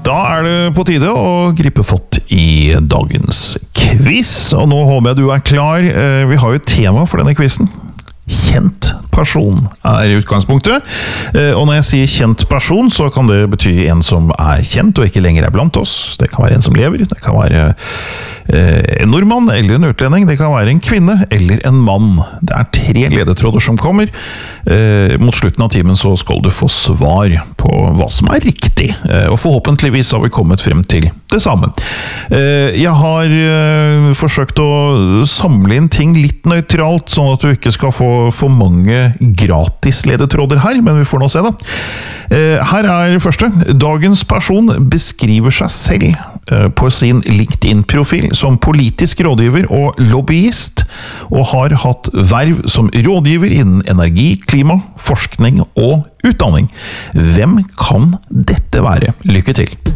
Da det på tide å gripe fatt i dagens quiz, og nå håper jeg du klar. Vi har jo et tema for denne quizen. Kjent person utgangspunktet, og når jeg sier kjent person, så kan det bety en som kjent og ikke lenger blant oss. Det kan være en som lever, det kan være en nordmann eller en utlending, det kan være en kvinne eller en mann. Det 3 ledetråder som kommer. Mot slutten av timen så skal du få svar på hva som riktig, og forhåpentligvis har vi kommet frem til det samme. Jeg har forsøkt å samle inn ting litt nøytralt, sånn at du ikke skal få for mange gratis ledetråder her, men vi får nå se da. Her første. Dagens person beskriver seg selv på sin LinkedIn-profil som politisk rådgiver og lobbyist, og har hatt verv som rådgiver innen energi, klima, forskning og utdanning. Hvem kan dette være? Lykke til!